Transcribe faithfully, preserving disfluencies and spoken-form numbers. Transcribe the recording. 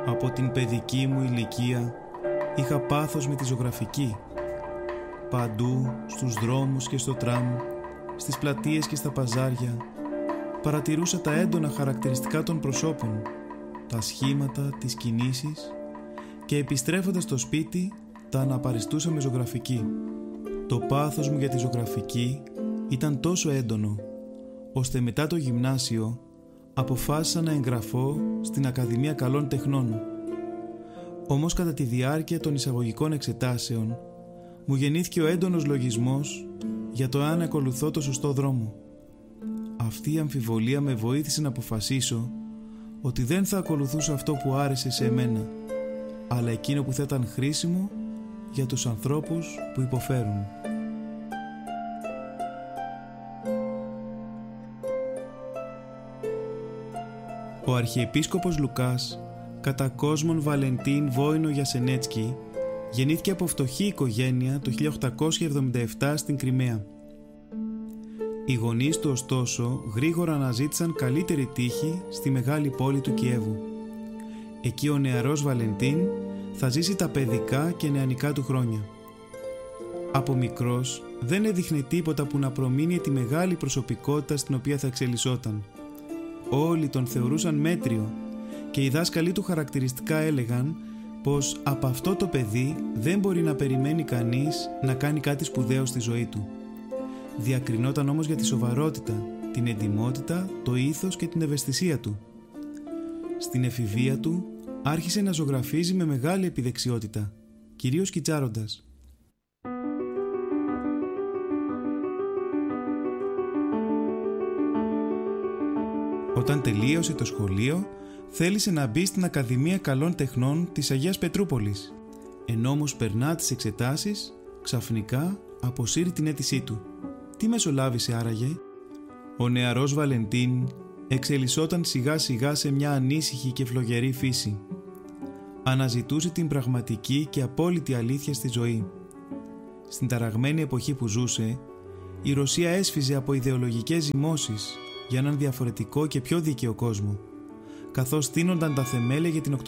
Από την παιδική μου ηλικία είχα πάθος με τη ζωγραφική. Παντού, στους δρόμους και στο τραμ, στις πλατείες και στα παζάρια, παρατηρούσα τα έντονα χαρακτηριστικά των προσώπων, τα σχήματα, τις κινήσεις και επιστρέφοντας στο σπίτι τα αναπαριστούσα με ζωγραφική. Το πάθος μου για τη ζωγραφική ήταν τόσο έντονο, ώστε μετά το γυμνάσιο αποφάσισα να εγγραφώ στην Ακαδημία Καλών Τεχνών. Όμως κατά τη διάρκεια των εισαγωγικών εξετάσεων μου γεννήθηκε ο έντονος λογισμός για το αν ακολουθώ το σωστό δρόμο. Αυτή η αμφιβολία με βοήθησε να αποφασίσω ότι δεν θα ακολουθούσα αυτό που άρεσε σε εμένα, αλλά εκείνο που θα ήταν χρήσιμο για τους ανθρώπους που υποφέρουν. Ο Αρχιεπίσκοπος Λουκάς, κατά κόσμον Βαλεντίν Βόινο Γιασενέτσκι, γεννήθηκε από φτωχή οικογένεια το χίλια οκτακόσια εβδομήντα επτά στην Κριμαία. Οι γονείς του ωστόσο γρήγορα αναζήτησαν καλύτερη τύχη στη μεγάλη πόλη του Κιέβου. Εκεί ο νεαρός Βαλεντίν θα ζήσει τα παιδικά και νεανικά του χρόνια. Από μικρός δεν έδειχνε τίποτα που να προμείνει τη μεγάλη προσωπικότητα στην οποία θα εξελισσόταν. Όλοι τον θεωρούσαν μέτριο και οι δάσκαλοι του χαρακτηριστικά έλεγαν πως από αυτό το παιδί δεν μπορεί να περιμένει κανείς να κάνει κάτι σπουδαίο στη ζωή του. Διακρινόταν όμως για τη σοβαρότητα, την εντιμότητα, το ήθος και την ευαισθησία του. Στην εφηβεία του άρχισε να ζωγραφίζει με μεγάλη επιδεξιότητα, κυρίως κιτσάροντας. Όταν τελείωσε το σχολείο, θέλησε να μπει στην Ακαδημία Καλών Τεχνών της Αγίας Πετρούπολης. Ενώ όμως περνά τις εξετάσεις, ξαφνικά αποσύρει την αίτησή του. Τι μεσολάβησε άραγε? Ο νεαρός Βαλεντίν εξελισσόταν σιγά σιγά σε μια ανήσυχη και φλογερή φύση. Αναζητούσε την πραγματική και απόλυτη αλήθεια στη ζωή. Στην ταραγμένη εποχή που ζούσε, η Ρωσία έσφιζε από ιδεολογικές ζυμώσεις για έναν διαφορετικό και πιο δίκαιο κόσμο, καθώς στείνονταν τα θεμέλια για την